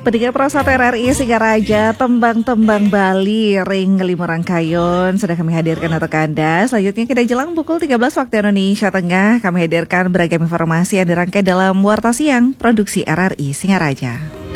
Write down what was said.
Pendengar Pro 1 RRI Singaraja, tembang-tembang Bali, Ring Limurangkayon sudah kami hadirkan untuk Anda. Selanjutnya kita jelang pukul 13 waktu Indonesia Tengah, kami hadirkan beragam informasi yang dirangkai dalam Warta Siang Produksi RRI Singaraja.